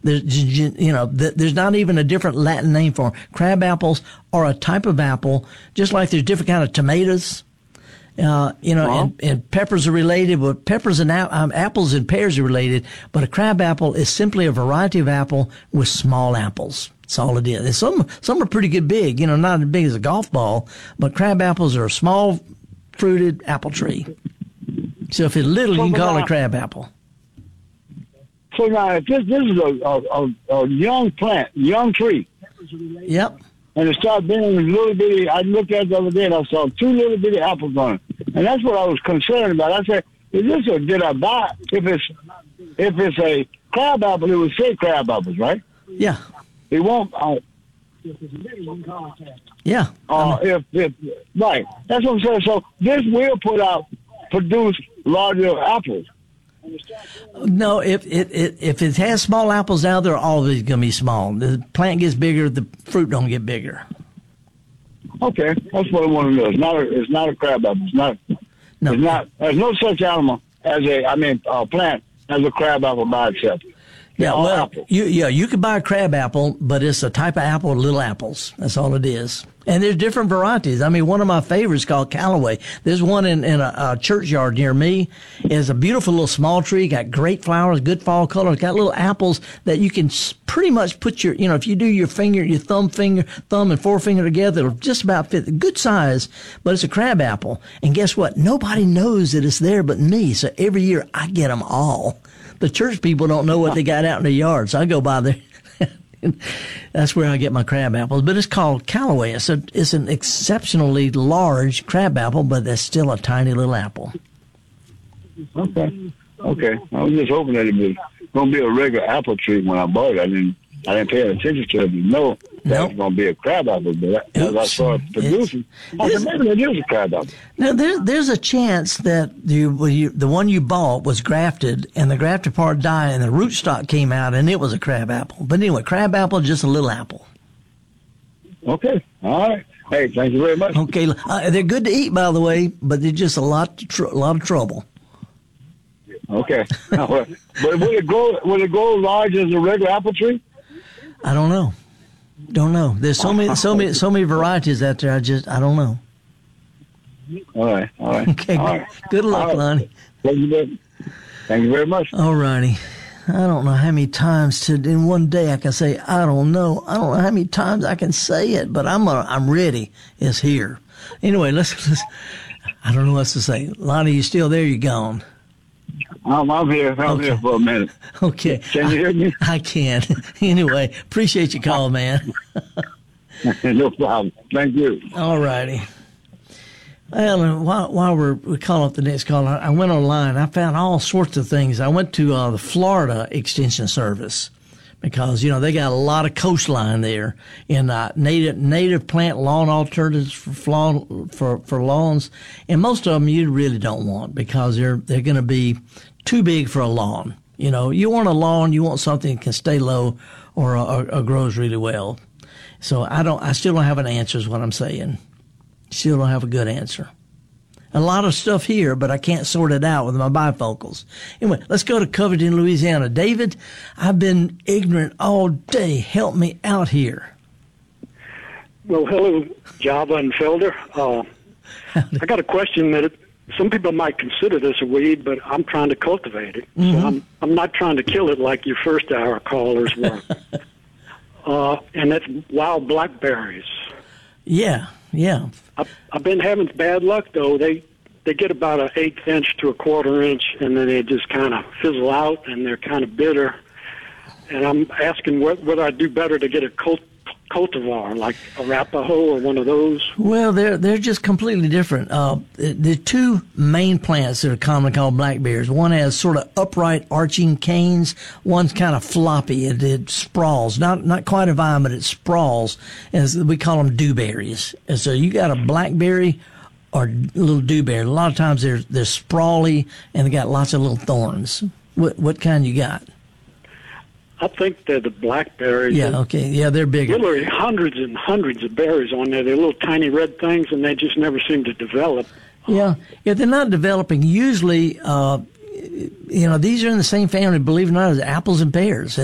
There's not even a different Latin name for them. Crab apples are a type of apple, just like there's different kind of tomatoes. And peppers are related, but peppers and apples and pears are related, but a crab apple is simply a variety of apple with small apples. That's all it is. And some are pretty good big, not as big as a golf ball, but crab apples are a small fruited apple tree. So if it's little, you can call it a crab apple. So now, if this is a young plant, young tree. Yep. And it started being little bitty. I looked at it the other day and I saw 2 little bitty apples on it. And that's what I was concerned about. I said, did I buy, if it's a crab apple, it would say crab apples, right? Yeah. It won't, yeah. Right. That's what I'm saying. So this will produce larger apples. No, if it has small apples now, they're always going to be small. The plant gets bigger, the fruit don't get bigger. Okay, that's what I want to know. It's not a crab apple. There's no such animal as a plant as a crab apple by itself. Yeah, well, you could buy a crab apple, but it's a type of apple with little apples. That's all it is. And there's different varieties. One of my favorites is called Callaway. There's one in a churchyard near me. It's a beautiful little small tree, got great flowers, good fall colors, got little apples that you can pretty much put your, if you do your thumb and forefinger together, it'll just about fit. Good size, but it's a crab apple. And guess what? Nobody knows that it's there but me. So every year I get them all. The church people don't know what they got out in the yard, so I go by there. That's where I get my crab apples. But it's called Callaway. It's an exceptionally large crab apple, but that's still a tiny little apple. Okay. I was just hoping that it was going to be a regular apple tree when I bought it. I didn't pay attention to it. Nope. That's going to be a crab apple, but as I started producing, I said, maybe it is a crab apple. Now, there's a chance that the one you bought was grafted, and the grafted part died, and the rootstock came out, and it was a crab apple. But anyway, crab apple is just a little apple. Okay. All right. Hey, thank you very much. Okay. They're good to eat, by the way, but they're just a lot of trouble. Okay. But will it grow large as a regular apple tree? I don't know. There's so many varieties out there. I don't know. All right. Okay. All right. Good luck, right. Lonnie. Thank you very much. All righty. I don't know how many times in one day I can say I don't know. I don't know how many times I can say it, but I'm ready. It's here. Anyway, let's. I don't know what to say. Lonnie, you still there? You gone? I'm here. I'm here for a minute. Okay. Can you hear me? I can. Anyway, appreciate your call, man. No problem. Thank you. All righty. Well, while we're calling up the next caller, I went online. I found all sorts of things. I went to the Florida Extension Service because, they got a lot of coastline there in native plant lawn alternatives for lawns. And most of them you really don't want because they're going to be too big for a lawn. You want a lawn, you want something that can stay low or grows really well. So I still don't have an answer is what I'm saying. Still don't have a good answer. A lot of stuff here, but I can't sort it out with my bifocals. Anyway, let's go to Covington, Louisiana. David, I've been ignorant all day. Help me out here. Well, hello, Java and Felder. I got a question that some people might consider this a weed, but I'm trying to cultivate it. Mm-hmm. So I'm not trying to kill it like your first hour callers were. And that's wild blackberries. Yeah. I've been having bad luck, though. They get about an 1/8 inch to a 1/4 inch, and then they just kind of fizzle out, and they're kind of bitter. And I'm asking whether I do better to get a cultivar, like Arapaho or one of those. Well, they're just completely different. The two main plants that are commonly called blackberries, one has sort of upright arching canes. One's kind of floppy. It sprawls. Not quite a vine, but it sprawls. As we call them dewberries. And so you got a blackberry or little dewberry. A lot of times they're sprawly and they got lots of little thorns. What kind you got? I think they're the blackberries. Yeah, okay. Yeah, they're bigger. Literally hundreds and hundreds of berries on there. They're little tiny red things, and they just never seem to develop. Yeah, they're not developing. Usually, these are in the same family, believe it or not, as apples and pears.